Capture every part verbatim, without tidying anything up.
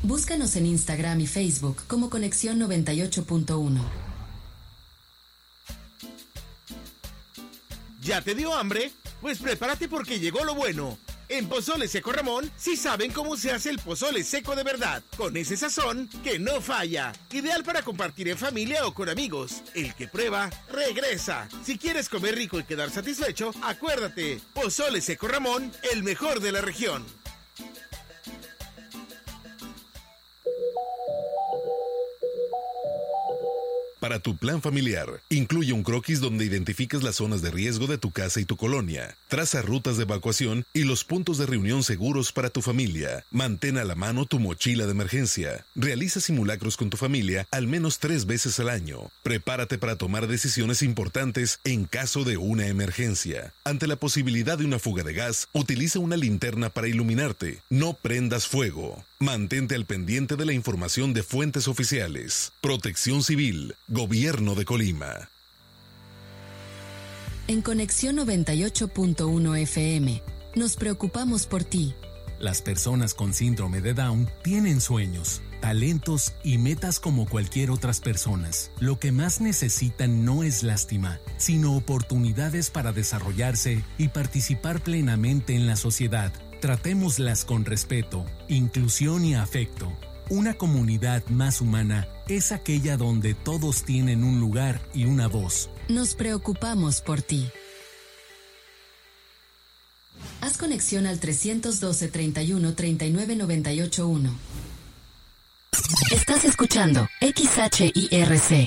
Búscanos en Instagram y Facebook como Conexión noventa y ocho punto uno. ¿Ya te dio hambre? Pues prepárate porque llegó lo bueno. En Pozole Seco Ramón sí saben cómo se hace el pozole seco de verdad, con ese sazón que no falla. Ideal para compartir en familia o con amigos. El que prueba, regresa. Si quieres comer rico y quedar satisfecho, acuérdate, Pozole Seco Ramón, el mejor de la región. Para tu plan familiar, incluye un croquis donde identifiques las zonas de riesgo de tu casa y tu colonia. Traza rutas de evacuación y los puntos de reunión seguros para tu familia. Mantén a la mano tu mochila de emergencia. Realiza simulacros con tu familia al menos tres veces al año. Prepárate para tomar decisiones importantes en caso de una emergencia. Ante la posibilidad de una fuga de gas, utiliza una linterna para iluminarte. No prendas fuego. Mantente al pendiente de la información de fuentes oficiales. Protección Civil, Gobierno de Colima. En Conexión noventa y ocho punto uno F M, nos preocupamos por ti. Las personas con síndrome de Down tienen sueños, talentos y metas como cualquier otras personas. Lo que más necesitan no es lástima, sino oportunidades para desarrollarse y participar plenamente en la sociedad. Tratémoslas con respeto, inclusión y afecto. Una comunidad más humana es aquella donde todos tienen un lugar y una voz. Nos preocupamos por ti. Haz conexión al trescientos doce, treinta y uno, treinta y nueve, noventa y ocho uno. Estás escuchando X H I R C.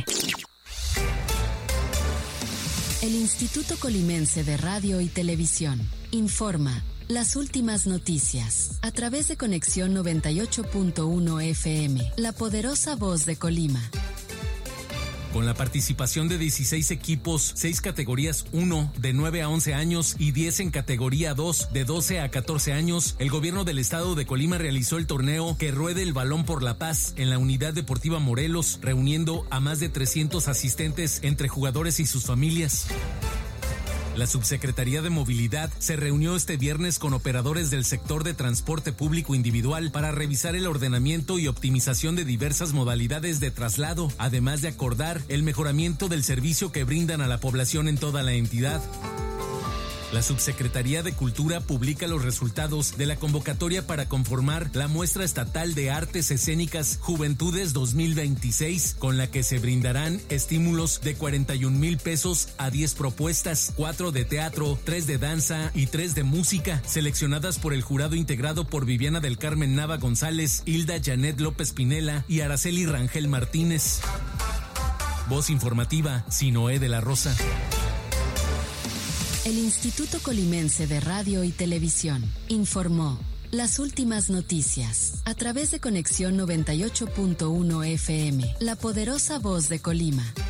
El Instituto Colimense de Radio y Televisión informa las últimas noticias a través de Conexión noventa y ocho punto uno F M, la poderosa voz de Colima. Con la participación de dieciséis equipos, seis categorías uno de nueve a once años y diez en categoría dos de doce a catorce años, el gobierno del estado de Colima realizó el torneo Que Ruede el Balón por la Paz en la Unidad Deportiva Morelos, reuniendo a más de trescientos asistentes entre jugadores y sus familias. La Subsecretaría de Movilidad se reunió este viernes con operadores del sector de transporte público individual para revisar el ordenamiento y optimización de diversas modalidades de traslado, además de acordar el mejoramiento del servicio que brindan a la población en toda la entidad. La Subsecretaría de Cultura publica los resultados de la convocatoria para conformar la muestra estatal de artes escénicas Juventudes dos mil veintiséis, con la que se brindarán estímulos de cuarenta y un mil pesos a diez propuestas, cuatro de teatro, tres de danza y tres de música, seleccionadas por el jurado integrado por Viviana del Carmen Nava González, Hilda Janet López Pinela y Araceli Rangel Martínez. Voz informativa, Sinoé de la Rosa. El Instituto Colimense de Radio y Televisión informó las últimas noticias a través de Conexión noventa y ocho punto uno F M, la poderosa voz de Colima.